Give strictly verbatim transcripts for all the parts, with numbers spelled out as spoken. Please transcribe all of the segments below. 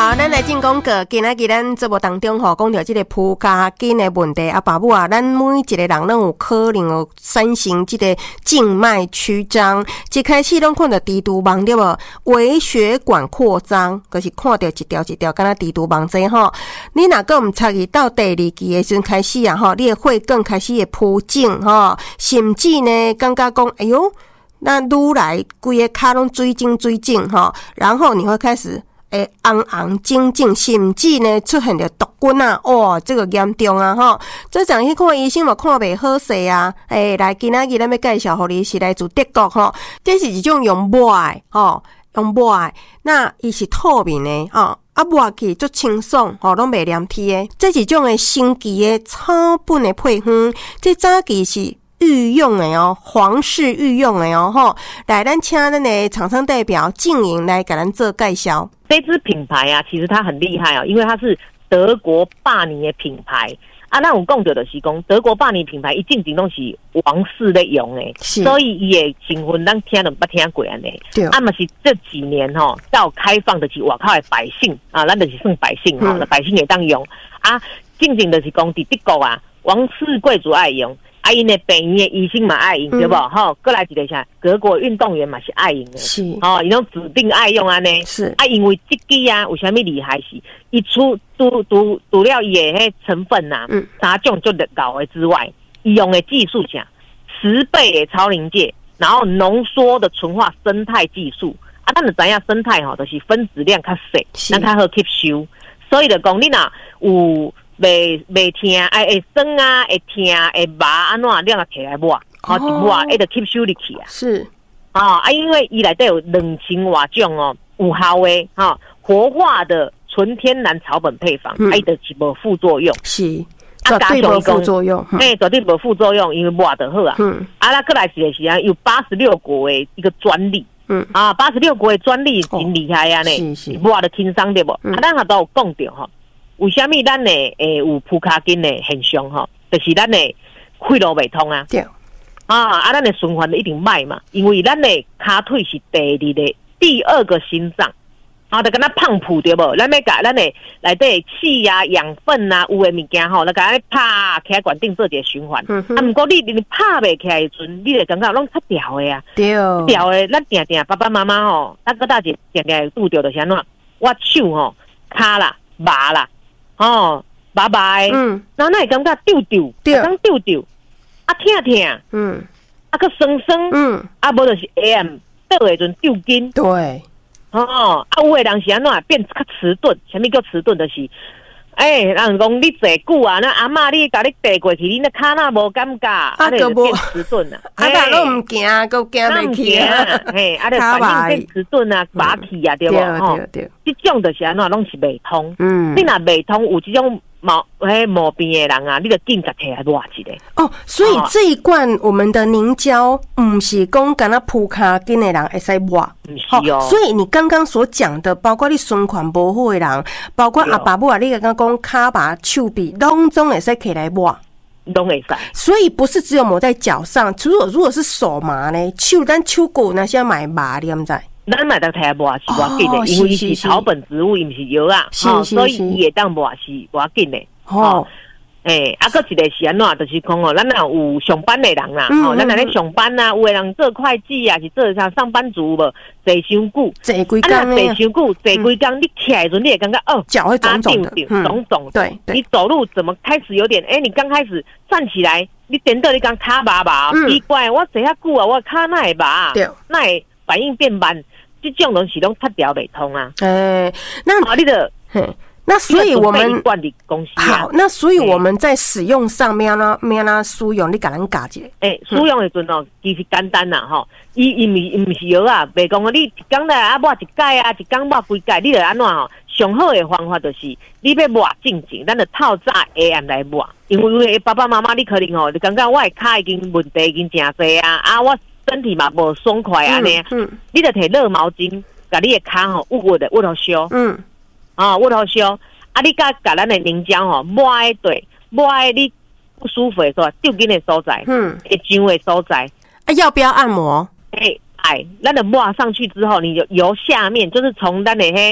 好，咱来进广告。今仔日咱节目当中吼，讲到这个铺卡筋的问题啊，爸母啊，咱每一个人拢有可能有产生这个静脉曲张。一开始拢看到蜘蛛网对无？微血管扩张，就是看到一条一条，敢若蜘蛛网这吼。你若个唔插去到第二期的时阵开始啊，吼，你的血管开始会铺紧吼，甚至呢，感觉讲，哎哟，那愈来规个骹拢水肿水肿吼，然后你会开始。诶，红红肿肿，甚至呢出现着毒菌啊！哇，这个严重啊！吼，这阵去看医生嘛，看袂好势啊！诶，来今仔日咱要介绍互你是来自德国吼，这是一种用抹的吼，用抹的，那伊是透明的吼，啊抹起足清爽吼，拢袂黏贴的。这是一种诶新奇的草本的配方，这早期是。御用的哦，皇室御用的哦，吼，来，咱请咱的厂商代表静莹来给咱做介绍。 这支品牌啊，其实它很厉害哦，因为它是德国巴尼的品牌啊。那我讲到的是讲德国巴尼品牌一进前都是王室在用的，所以伊的成分咱听都捌听过安尼。对，啊嘛是这几年吼、哦、到开放的是外口的百姓啊，咱就是算百姓哈、嗯，百姓也当用啊。进前就是讲伫德国啊，王室贵族爱用。啊，因的病院的医生嘛爱用，对不？吼、嗯，过来一个啥？德国运动员嘛是爱用的，是哦，伊拢指定爱用安尼。是啊，因为这支啊，有啥物厉害是？伊除除除除了伊的迄成分呐、啊，嗯，三种就高的之外，伊用的技术啥？十倍的超临界，然后浓缩的纯化生态技术啊，咱就知影生态吼，就是分子量较细，咱较好吸收，所以就讲你若有。袂袂疼，哎会酸啊，会疼，会麻，安怎你若摕来抹，吼一抹，会得吸收入去啊。是，啊啊，因为伊内底有两千多种哦，有效的哈、哦，活化的纯天然草本配方，嗯，啊，伊就是无副作用。是，啊，绝对无副作用。哎、嗯，绝对无副作用，因为抹得好啊。嗯，啊，那过来是是啊，有八十六国的一个专利。嗯，啊，八十六国的专利真厉害啊呢，是是，抹得轻松对不？嗯、啊，咱也都有讲到吼。为什么咱的诶有扑卡筋的现象吼？就是咱的血路未通啊。对。啊啊，咱的循环一定歹嘛，因为咱的骹腿是第二的第二个心脏，啊，就跟咱胖脯对不？咱要甲咱的内底气啊、养分啊有的物件吼，咱甲咱拍起来管定做一个循环。嗯、啊，不过你你拍袂起来的时阵，你就感觉拢擦掉的啊。对。掉的，咱定定爸爸妈妈吼，咱搁大姐定定拄着就是安怎？我手吼、骹啦、麻啦。哦，拜拜。嗯，然后那会感觉丢丢，刚丢丢，啊疼疼，嗯，啊个酸酸，嗯，啊无就是下暗倒的阵丢筋。对，哦，啊有的人是安怎变较迟钝？什么叫迟钝？就是，哎、欸，人讲你坐久啊，那阿嬷你甲你爬过去，你那骹那无感觉，啊就变迟钝啦。啊，那拢唔行，够行袂起啊。嘿，啊，就反应变迟钝啊，拔起啊，对不？吼，这种就是安怎拢是未通。嗯，你若未通有这种毛嘿毛病的人啊，你就紧甲摕来抹一个。 哦，所以这一罐我们的凝胶，唔是讲敢若扑卡筋的人会使抹，唔是哦。所以你刚刚所讲的，包括你循环无好的人，包括阿爸母啊，你刚刚讲骹把手臂，拢总会使摕来抹。 拢会使， 所以不是只有抹在脚上。如果如果是手麻呢，手咱手骨那些买麻，你知唔知？ 咱买到台抹是无紧的，因为是草本植物，伊毋是药啊，哦，所以伊会当抹是无紧的。哦，诶，啊，搁一个是安怎？就是讲哦，咱若有上班的人啦，哦，咱若咧上班啊，有的人做会计啊，是做像上班族无，坐伤久， 坐几工呢？ 坐伤久，坐几工，你起来的时候你也感觉哦， 脚会肿肿的， 肿肿的。对，你走路怎么开始有点？哎，你刚开始站起来，你等到你刚卡麻麻，奇怪，我坐遐久啊，我卡那会麻，那会反应变慢。这种东西拢擦掉袂通啊！哎，那啊，你的， 那所以我们好， 那所以我们在使用上面呢，面呢使用，你甲咱教一下。 诶，使用的阵哦，其实简单啦吼，伊伊毋伊毋是药啊，袂讲你一工来啊抹一盖啊，一工抹几盖，你就安怎吼？上好的方法就是你要抹正经，咱就透早下暗来抹，因为爸爸妈妈你可能吼，你感觉我的骹已经问题已经真侪啊，啊我。身体嘛无爽快安尼，嗯，你就摕热毛巾，甲你的骹吼捂捂的捂好烧，嗯，啊捂好烧，啊你甲甲咱的凝胶吼抹喺对，抹喺你不舒服的所在、丢筋的所在，嗯，会痒的所在， 啊要不要按摩？ 哎哎，咱的抹上去之后，你由由下面就是从咱的迄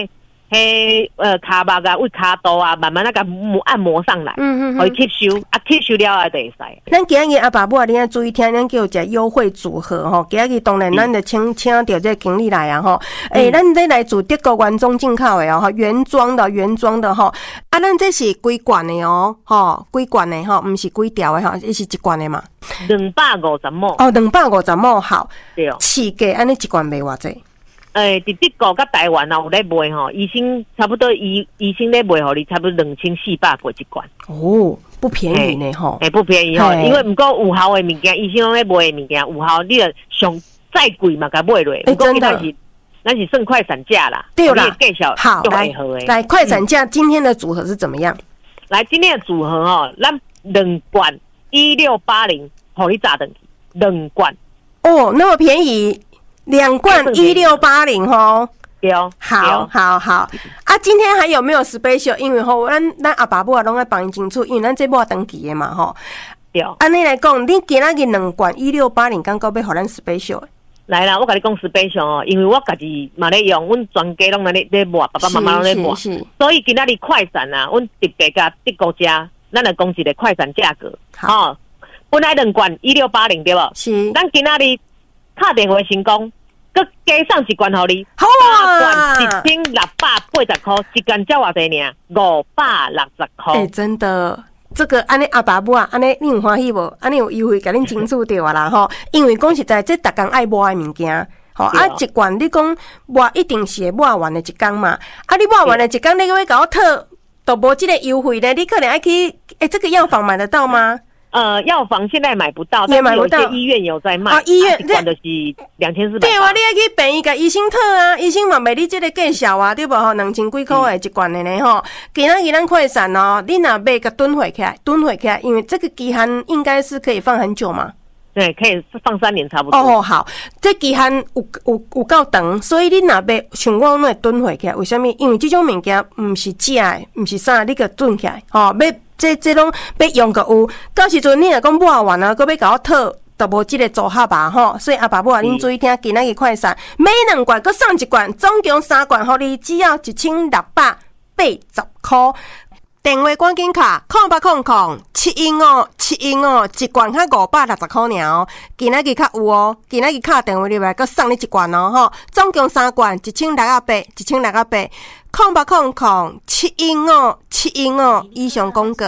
嘿，呃，骹目啊，为骹肚啊，慢慢那个摩按摩上来，嗯嗯，可以吸收，啊，吸收了啊，就会使。 咱今日阿爸母啊，你要注意听，咱叫有一个优惠组合吼。今日当然，咱就请请到这个经理来啊吼。诶、嗯，咱、欸、这来自德国原装进口的哦，原装的原装的吼。啊，咱这是几罐的哦，吼，几罐的吼，唔是几条的吼，这是一罐的嘛。 两百五十亩。 哦，两百五十亩好。 对哦。 市价安尼一罐卖偌济？ 诶，伫德国甲台湾啊有咧卖吼，医生差不多医医生咧卖互你差不多两千四百块一罐。 哦，不便宜呢吼。 诶，不便宜吼，因为毋过有效的物件，医生拢咧卖的物件有效，你着上再贵嘛，甲买落。 诶，真的是，咱是算快闪价啦。 对啦， 介绍好来来快闪价，今天的组合是怎么样？ 来，今天的组合哦，咱两罐一六八零，互你炸等去，两罐。 哦，那么便宜。两罐一六八零吼， 对， 好，好，好啊！今天还有没有 special？ 因为吼，咱咱阿爸母啊，拢爱帮伊清楚，因为咱这部登记的嘛吼。 对， 安尼来讲，你今仔日两罐一六八零，刚刚要互咱 special 的。 来啦，我甲你讲 special 哦，因为我家己嘛咧用，阮全家拢咧咧抹，爸爸妈妈拢咧抹，所以今仔日快闪啊，阮特别甲德国家，咱来讲一个快闪价格。好，哦、本来两罐一六八零对无？ 是， 咱今仔日。打电话成功，佮加上一罐互你， 好啊，罐一千六百八十块，一罐才偌济尔，五百六十块。 哎、欸，真的，这个安尼阿爸母啊，安尼你有欢喜无？安尼有优惠，甲恁清楚对啊啦吼。因为讲实在，这逐工爱抹的物件，吼啊一罐你讲抹一定是会抹完的一工嘛。啊，你抹完的一工，你要甲我特都无这个优惠咧，你可能爱去哎、欸，这个药房买得到吗？ 呃，药房现在买不到，但是有些医院有在卖。啊， 医院这就是两千四百。 对啊，你要去便宜甲医生讨啊，医生嘛卖你这个介绍啊，对不吼？两千几块的一罐的呢吼。今仔日咱快闪哦，你若买个囤回起来，囤回起来，因为这个期限应该是可以放很久嘛。 对，可以放三年差不多。 哦，好，这期限有有有够长，所以你若买像我那囤回起来，为什么？因为这种物件唔是假的，唔是啥，你个囤起来，吼，要。这这拢要用个有，到时阵你若讲抹完啊，搁要甲我讨，都无即个组合吧吼。所以阿爸母啊，恁注意听，今仔日快闪，买两罐，搁送一罐，总共三罐，互你只要一千六百八十块。电话赶紧卡，空八空空七一五七一五，一罐才五百六十块尔哦。今仔日较有哦，今仔日卡电话入来，搁送你一罐哦吼，总共三罐，一千六百八，一千六百八。空八空空七一五七一五，以上广告。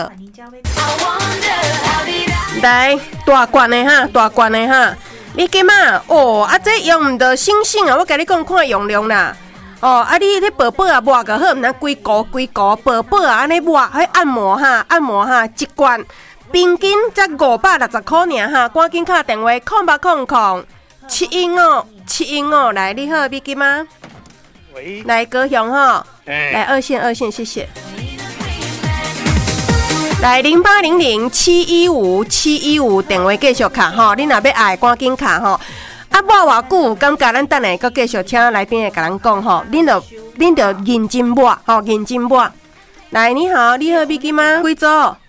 来大罐的哈，大罐的哈，你今嘛哦啊，这用唔到星星啊，我甲你讲看用量啦。哦，啊，你迄宝宝啊抹个好，毋通规糊规糊，宝宝啊安尼抹，迄按摩哈，按摩哈，一罐平均才五百六十块尔哈，赶紧打电话空八空空七一五七一五，来你好，美金吗？ 喂， 来高雄哈。 欸、 来二线二线，谢谢。来零八零零七一五七一五电话继续卡吼，你若要爱赶紧卡吼。啊，抹偌久，感觉咱等下佮继续请来宾来甲咱讲吼，恁着恁着认真抹吼，认真抹。来，你好，你好，美金吗？贵州。